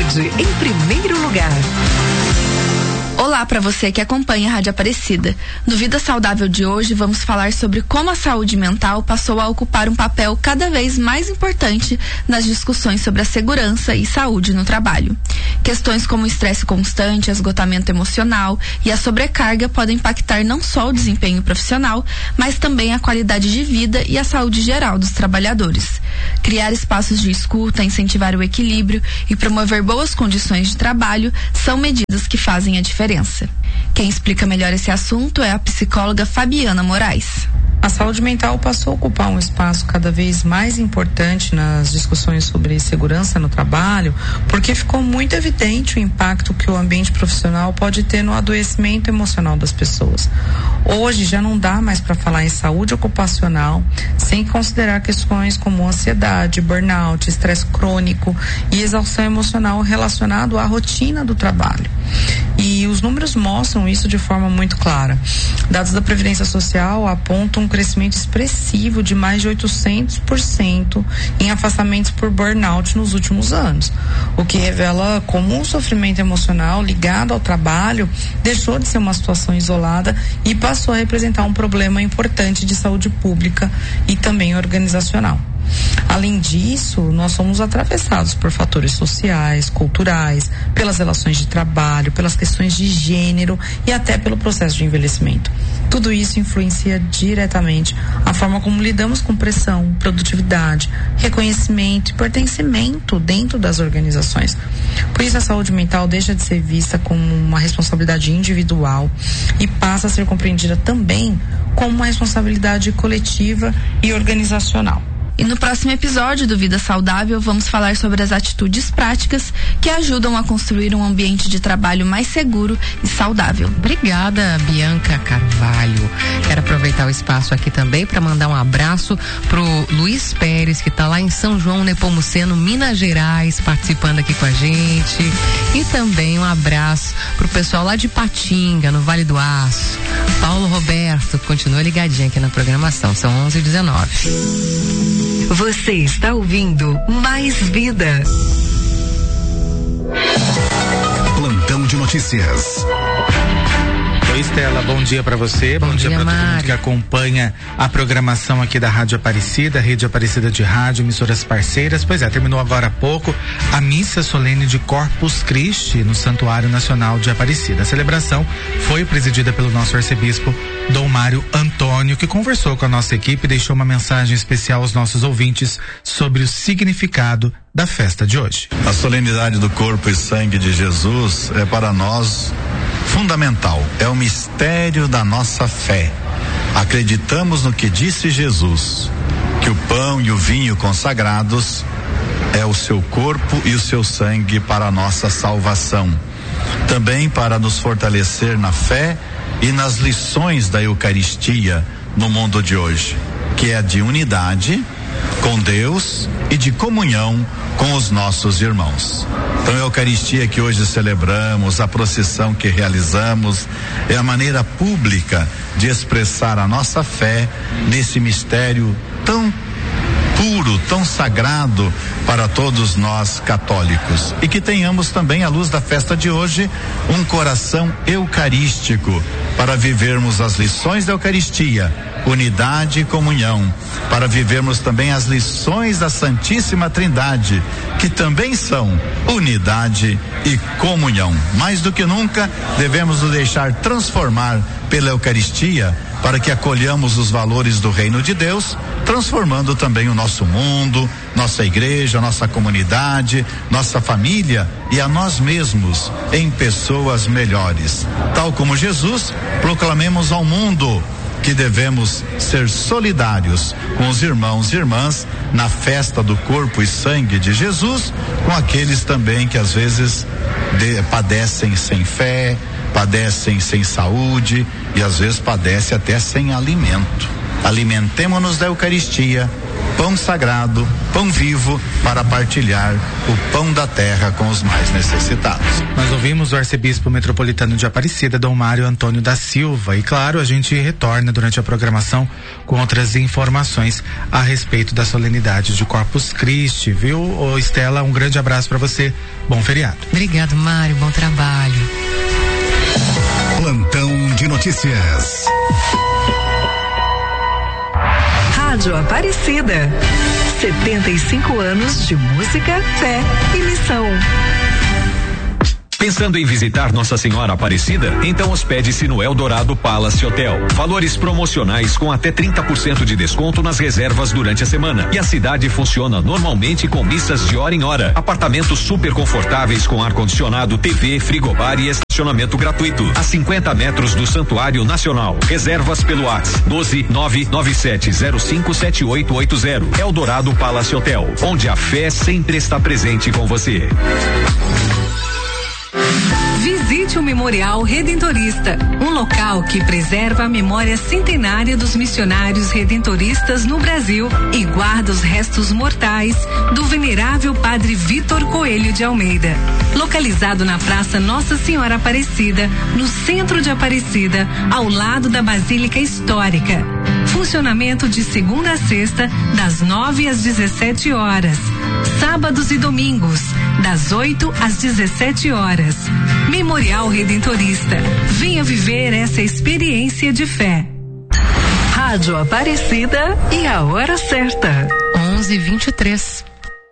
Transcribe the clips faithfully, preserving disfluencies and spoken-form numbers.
saúde em primeiro lugar. Olá para você que acompanha a Rádio Aparecida. No Vida Saudável de hoje vamos falar sobre como a saúde mental passou a ocupar um papel cada vez mais importante nas discussões sobre a segurança e saúde no trabalho. Questões como o estresse constante, esgotamento emocional e a sobrecarga podem impactar não só o desempenho profissional, mas também a qualidade de vida e a saúde geral dos trabalhadores. Criar espaços de escuta, incentivar o equilíbrio e promover boas condições de trabalho são medidas que fazem a diferença. Quem explica melhor esse assunto é a psicóloga Fabiana Moraes. A saúde mental passou a ocupar um espaço cada vez mais importante nas discussões sobre segurança no trabalho, porque ficou muito evidente o impacto que o ambiente profissional pode ter no adoecimento emocional das pessoas. Hoje já não dá mais para falar em saúde ocupacional sem considerar questões como ansiedade, burnout, estresse crônico e exaustão emocional relacionado à rotina do trabalho. E os números mostram isso de forma muito clara. Dados da Previdência Social apontam um crescimento expressivo de mais de oitocentos por cento em afastamentos por burnout nos últimos anos, o que revela como o sofrimento emocional ligado ao trabalho deixou de ser uma situação isolada e passou a representar um problema importante de saúde pública e também organizacional. Além disso, nós somos atravessados por fatores sociais, culturais, pelas relações de trabalho, pelas questões de gênero e até pelo processo de envelhecimento. Tudo isso influencia diretamente a forma como lidamos com pressão, produtividade, reconhecimento e pertencimento dentro das organizações. Por isso, a saúde mental deixa de ser vista como uma responsabilidade individual e passa a ser compreendida também como uma responsabilidade coletiva e organizacional. E no próximo episódio do Vida Saudável vamos falar sobre as atitudes práticas que ajudam a construir um ambiente de trabalho mais seguro e saudável. Obrigada, Bianca Carvalho. Quero aproveitar o espaço aqui também para mandar um abraço pro Luiz Pérez, que está lá em São João Nepomuceno, Minas Gerais, participando aqui com a gente. E também um abraço pro pessoal lá de Patinga, no Vale do Aço. Paulo Roberto, continua ligadinho aqui na programação. São onze e dezenove. Você está ouvindo Mais Vida. Plantão de notícias. Oi, Estela, bom dia pra você, bom, bom dia, dia pra todo mundo que acompanha a programação aqui da Rádio Aparecida, Rede Aparecida de Rádio, emissoras parceiras. Pois é, terminou agora há pouco a missa solene de Corpus Christi no Santuário Nacional de Aparecida. A celebração foi presidida pelo nosso arcebispo Dom Mário Antônio, que conversou com a nossa equipe e deixou uma mensagem especial aos nossos ouvintes sobre o significado da festa de hoje. A solenidade do corpo e sangue de Jesus é para nós fundamental, é o mistério da nossa fé. Acreditamos no que disse Jesus, que o pão e o vinho consagrados é o seu corpo e o seu sangue para a nossa salvação. Também para nos fortalecer na fé e nas lições da Eucaristia no mundo de hoje, que é de unidade com Deus e de comunhão com os nossos irmãos. Então, a Eucaristia que hoje celebramos, a procissão que realizamos, é a maneira pública de expressar a nossa fé nesse mistério tão puro, tão sagrado para todos nós católicos. E que tenhamos também, à luz da festa de hoje, um coração eucarístico para vivermos as lições da Eucaristia, unidade e comunhão, para vivermos também as lições da Santíssima Trindade, que também são unidade e comunhão. Mais do que nunca, devemos nos deixar transformar pela Eucaristia para que acolhamos os valores do Reino de Deus, transformando também o nosso mundo, nossa igreja, nossa comunidade, nossa família e a nós mesmos em pessoas melhores. Tal como Jesus, proclamemos ao mundo que devemos ser solidários com os irmãos e irmãs na festa do corpo e sangue de Jesus, com aqueles também que às vezes de, padecem sem fé, padecem sem saúde e às vezes padecem até sem alimento. Alimentemo-nos da Eucaristia pão sagrado, pão vivo, para partilhar o pão da terra com os mais necessitados. Nós ouvimos o arcebispo metropolitano de Aparecida, Dom Mário Antônio da Silva, e claro, a gente retorna durante a programação com outras informações a respeito da solenidade de Corpus Christi, viu? Ô Estela, um grande abraço para você, bom feriado. Obrigado, Mário, bom trabalho. Plantão de notícias. Rádio Aparecida. setenta e cinco anos de música, fé e missão. Pensando em visitar Nossa Senhora Aparecida? Então hospede-se no Eldorado Palace Hotel. Valores promocionais com até trinta por cento de desconto nas reservas durante a semana. E a cidade funciona normalmente com missas de hora em hora. Apartamentos super confortáveis com ar-condicionado, T V, frigobar e estacionamento gratuito. A cinquenta metros do Santuário Nacional. Reservas pelo WhatsApp doze nove nove sete zero cinco sete oito oito zero. Eldorado Palace Hotel, onde a fé sempre está presente com você. Visite o Memorial Redentorista, um local que preserva a memória centenária dos missionários redentoristas no Brasil e guarda os restos mortais do venerável Padre Vitor Coelho de Almeida. Localizado na Praça Nossa Senhora Aparecida, no centro de Aparecida, ao lado da Basílica Histórica. Funcionamento de segunda a sexta, das nove às dezessete horas. Sábados e domingos, das oito às dezessete horas. Memorial Redentorista. Venha viver essa experiência de fé. Rádio Aparecida e a hora certa. onze e vinte e três.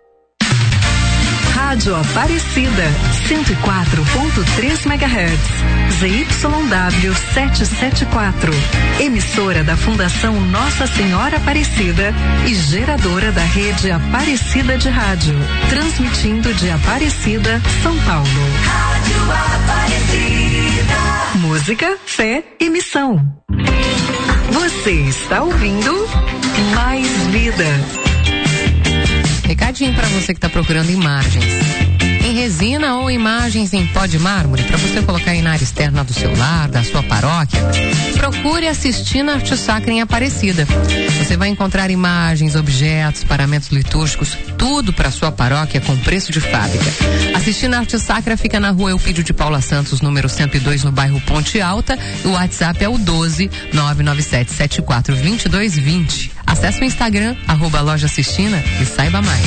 Rádio Aparecida, cento e quatro ponto três megahertz, Z Y W setecentos e setenta e quatro, emissora da Fundação Nossa Senhora Aparecida e geradora da rede Aparecida de Rádio, transmitindo de Aparecida, São Paulo. Rádio Aparecida. Música, fé e missão. Você está ouvindo Mais Vida. Recadinho para você que está procurando imagens em resina ou imagens em pó de mármore para você colocar aí na área externa do seu lar, da sua paróquia. Procure a Sistina Arte Sacra em Aparecida. Você vai encontrar imagens, objetos, paramentos litúrgicos, tudo para sua paróquia com preço de fábrica. A Sistina Arte Sacra fica na rua Eupídio de Paula Santos, número cento e dois, no bairro Ponte Alta. O WhatsApp é o doze nove nove sete sete quatro dois dois dois zero. Acesse o Instagram, arroba Loja Sistina, e saiba mais.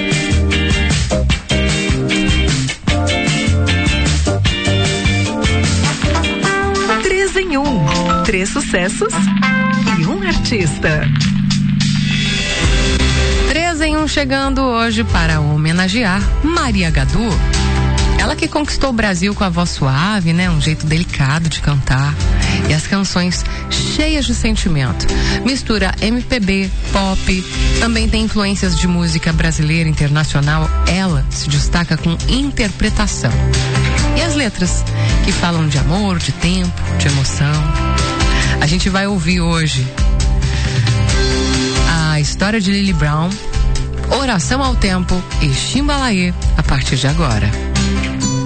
Três em um. Três sucessos e um artista. Três em um chegando hoje para homenagear Maria Gadu. Ela que conquistou o Brasil com a voz suave, né? Um jeito delicado de cantar. E as canções cheias de sentimento. Mistura M P B, pop, também tem influências de música brasileira e internacional. Ela se destaca com interpretação. E as letras, que falam de amor, de tempo, de emoção. A gente vai ouvir hoje a história de Lily Brown, Oração ao Tempo e Chimbalaê a partir de agora.